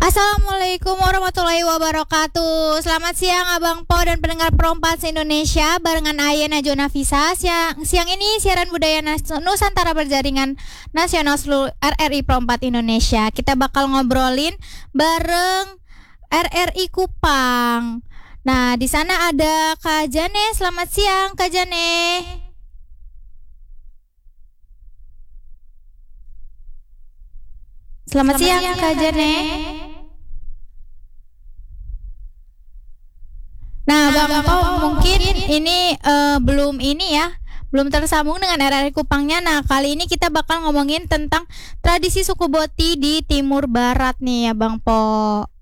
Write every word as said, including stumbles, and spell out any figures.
Assalamualaikum warahmatullahi wabarakatuh. Selamat siang Abang Po dan pendengar Perompat se-Indonesia. Barengan Aya Najwa Nafisa. Siang, siang ini siaran budaya Nas- Nusantara berjaringan nasional seluruh R R I Perompat Indonesia. Kita bakal ngobrolin bareng R R I Kupang. Nah, di sana ada Kak Jane. Selamat siang Kak Jane. Selamat, Selamat siang, siang Kak Jane. Nah, Bang Po mungkin ini uh, belum ini ya, belum tersambung dengan R R I Kupangnya. Nah, kali ini kita bakal ngomongin tentang tradisi suku Boti di Timur Barat nih ya, Bang Po.